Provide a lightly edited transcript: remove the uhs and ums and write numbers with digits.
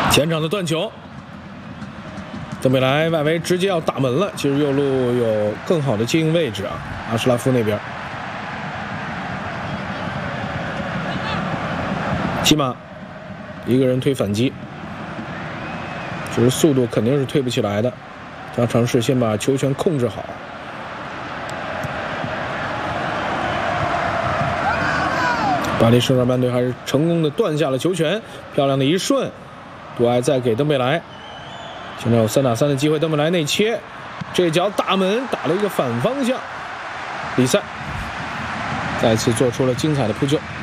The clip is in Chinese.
前场的断球，登贝莱外围直接要打门了。其实右路有更好的接应位置啊，阿什拉夫那边。起码一个人推反击，只是速度肯定是推不起来的。他尝试先把球权控制好。巴黎圣日耳曼队还是成功的断下了球权，漂亮的一顺。杜埃再给登贝莱，现在有3打3的机会，登贝莱内切，这脚打门打了一个反方向。比赛再次做出了精彩的扑救。